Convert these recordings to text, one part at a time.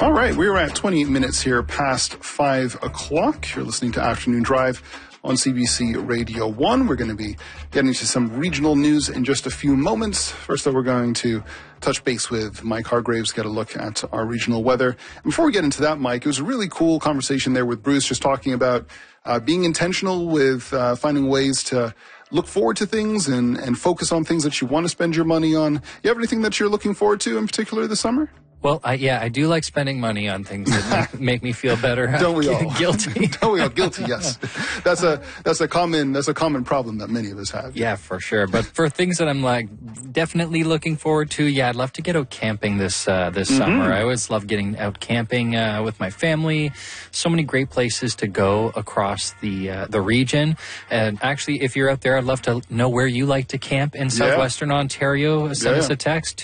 All right, we're at 28 minutes here past 5 o'clock. You're listening to Afternoon Drive on CBC Radio 1. We're going to be getting to some regional news in just a few moments. First, though, we're going to touch base with Mike Hargraves, get a look at our regional weather. And before we get into that, Mike, it was a really cool conversation there with Bruce, just talking about being intentional with finding ways to look forward to things and focus on things that you want to spend your money on. You have anything that you're looking forward to in particular this summer? Well, I do like spending money on things that make me feel better. Don't we all? Guilty. Don't we all? Guilty, yes. That's a common problem that many of us have. Yeah, for sure. But for things that I'm like definitely looking forward to, I'd love to get out camping this summer. I always love getting out camping with my family. So many great places to go across the region. And actually, if you're out there, I'd love to know where you like to camp in southwestern Ontario. Send us a text,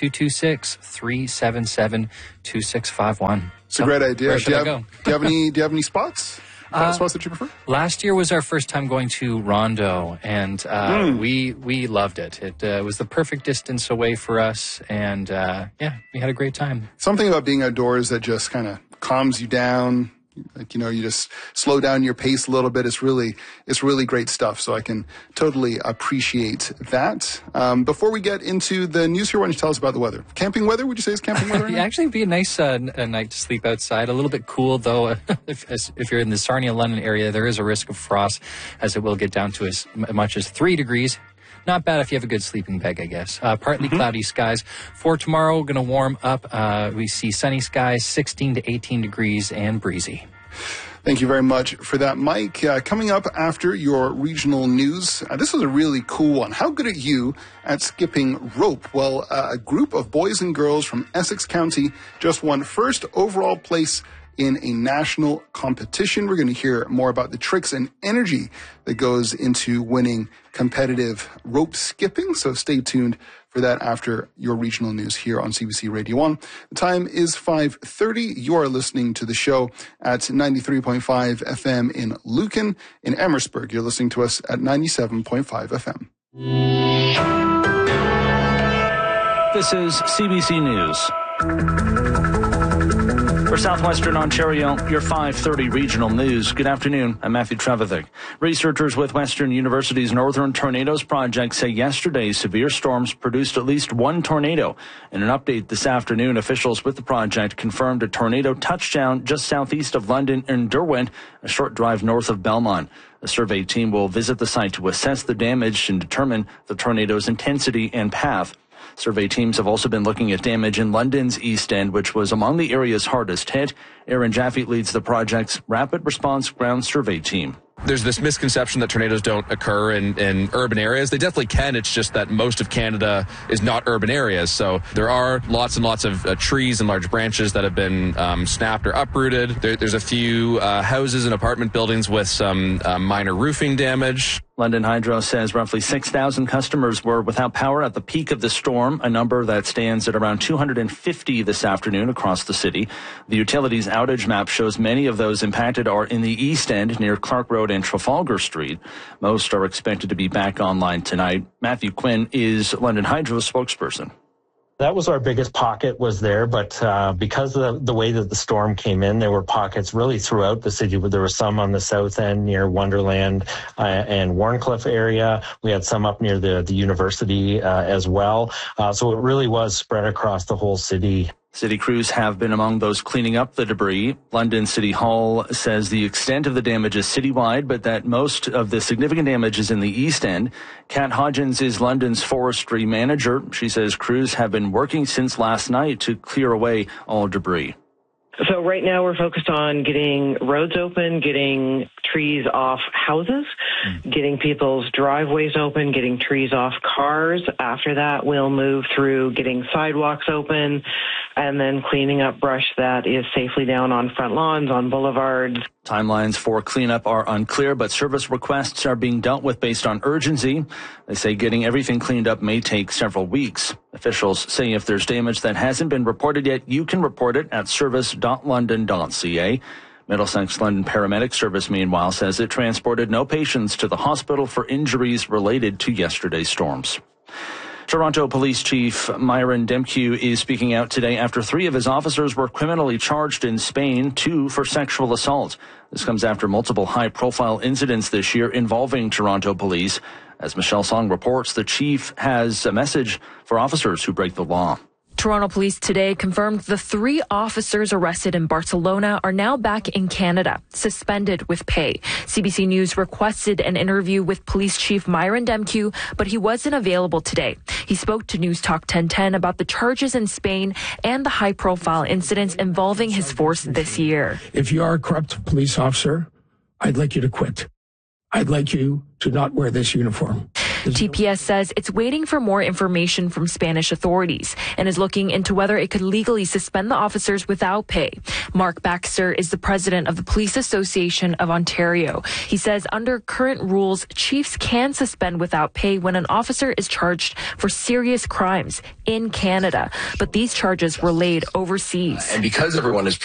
226-377-2651. It's a great idea. Where should I go? Do you have any spots? Spots that you prefer? Last year was our first time going to Rondo, and we loved it. It was the perfect distance away for us, and we had a great time. Something about being outdoors that just kind of calms you down. Like, you just slow down your pace a little bit. It's really great stuff. So I can totally appreciate that. Before we get into the news here, why don't you tell us about the weather? Camping weather, would you say is camping weather? Yeah, actually, it'd be a nice a night to sleep outside. A little bit cool, though. If you're in the Sarnia, London area, there is a risk of frost, as it will get down to as much as 3 degrees. Not bad if you have a good sleeping bag, I guess. Partly cloudy skies. For tomorrow, going to warm up. We see sunny skies, 16 to 18 degrees, and breezy. Thank you very much for that, Mike. Coming up after your regional news, this was a really cool one. How good are you at skipping rope? Well, a group of boys and girls from Essex County just won first overall place in a national competition. We're going to hear more about the tricks and energy that goes into winning competitive rope skipping. So stay tuned for that after your regional news here on CBC Radio 1. The time is 5:30. You are listening to the show at 93.5 FM in Lucan. In Amherstburg, you're listening to us at 97.5 FM. This is CBC News. For Southwestern Ontario, your 5:30 regional news. Good afternoon. I'm Matthew Trevithick. Researchers with Western University's Northern Tornadoes Project say yesterday's severe storms produced at least one tornado. In an update this afternoon, officials with the project confirmed a tornado touchdown just southeast of London in Derwent, a short drive north of Belmont. A survey team will visit the site to assess the damage and determine the tornado's intensity and path. Survey teams have also been looking at damage in London's East End, which was among the areas hardest hit. Aaron Jaffe leads the project's Rapid Response Ground Survey team. There's this misconception that tornadoes don't occur in urban areas. They definitely can. It's just that most of Canada is not urban areas. So there are lots and lots of trees and large branches that have been snapped or uprooted. There's a few houses and apartment buildings with some minor roofing damage. London Hydro says roughly 6,000 customers were without power at the peak of the storm, a number that stands at around 250 this afternoon across the city. The utilities outage map shows many of those impacted are in the East End near Clark Road and Trafalgar Street. Most are expected to be back online tonight. Matthew Quinn is London Hydro's spokesperson. That was our biggest pocket was there, but because of the way that the storm came in, there were pockets really throughout the city. There were some on the south end near Wonderland and Warncliffe area. We had some up near the university as well. So it really was spread across the whole city. City crews have been among those cleaning up the debris. London City Hall says the extent of the damage is citywide, but that most of the significant damage is in the East End. Kat Hodgins is London's forestry manager. She says crews have been working since last night to clear away all debris. So right now we're focused on getting roads open, getting trees off houses, getting people's driveways open, getting trees off cars. After that, we'll move through getting sidewalks open and then cleaning up brush that is safely down on front lawns, on boulevards. Timelines for cleanup are unclear, but service requests are being dealt with based on urgency. They say getting everything cleaned up may take several weeks. Officials say if there's damage that hasn't been reported yet, you can report it at service.london.ca. Middlesex London Paramedic Service, meanwhile, says it transported no patients to the hospital for injuries related to yesterday's storms. Toronto Police Chief Myron Demkiw is speaking out today after 3 of his officers were criminally charged in Spain, 2 for sexual assault. This comes after multiple high-profile incidents this year involving Toronto police. As Michelle Song reports, the chief has a message for officers who break the law. Toronto police today confirmed the 3 officers arrested in Barcelona are now back in Canada, suspended with pay. CBC News requested an interview with Police Chief Myron Demkiw, but he wasn't available today. He spoke to News Talk 1010 about the charges in Spain and the high-profile incidents involving his force this year. If you are a corrupt police officer, I'd like you to quit. I'd like you to not wear this uniform. TPS says it's waiting for more information from Spanish authorities and is looking into whether it could legally suspend the officers without pay. Mark Baxter is the president of the Police Association of Ontario. He says under current rules, chiefs can suspend without pay when an officer is charged for serious crimes in Canada. But these charges were laid overseas. And because everyone is